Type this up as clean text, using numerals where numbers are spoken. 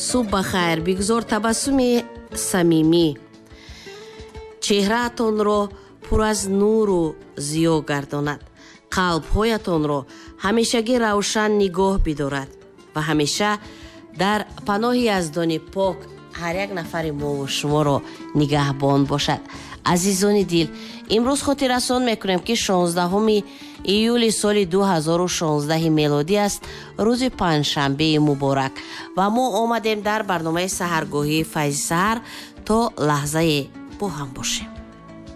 субҳ бахайр. бигзор табассуми самимӣ чеҳраатонро пур аз нуру зиё гардонад. қалбҳоятонро ҳамешагӣ равшан нигоҳ бидорад ва ҳамеша дар паноҳи яздони пок ҳар як нафари мову шуморо нигаҳбон бошад. азизони дил, имрӯз хотиррасон мекунем ки 16 июли соли 2016 мелодӣ аст, рӯзи панҷшанбеи муборак ва мо омадем дар барномаи саҳаргоҳии Файзи Саҳар то лаҳзае бо ҳам бошем.